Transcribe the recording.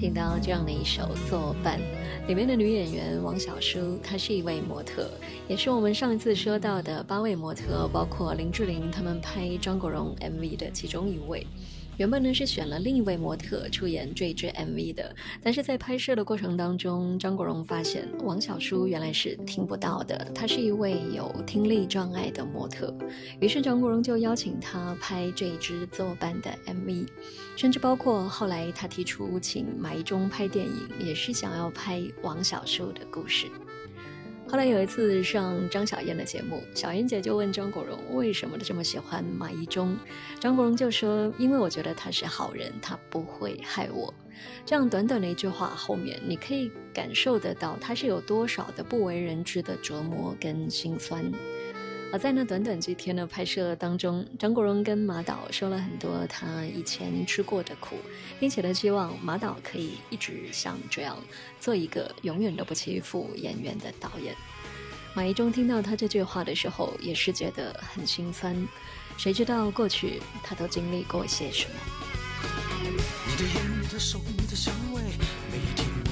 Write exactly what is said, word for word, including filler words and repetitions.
听到这样的一首《作伴》，里面的女演员王小舒，她是一位模特，也是我们上一次说到的八位模特，包括林志玲他们拍张国荣 M V 的其中一位。原本呢是选了另一位模特出演这支 M V 的，但是在拍摄的过程当中，张国荣发现王小舒原来是听不到的，她是一位有听力障碍的模特，于是张国荣就邀请她拍这一支作伴的 M V， 甚至包括后来他提出请马一中拍电影，也是想要拍王小舒的故事。后来有一次上张小燕的节目，小燕姐就问张国荣为什么这么喜欢马一中，张国荣就说因为我觉得他是好人，他不会害我。这样短短的一句话后面，你可以感受得到他是有多少的不为人知的折磨跟心酸。而在那短短几天的拍摄当中，张国荣跟马导说了很多他以前吃过的苦，并且呢希望马导可以一直像这样做一个永远都不欺负演员的导演。马一中听到他这句话的时候也是觉得很心酸，谁知道过去他都经历过些什么。 你的眼，你的手，你的香味，每一天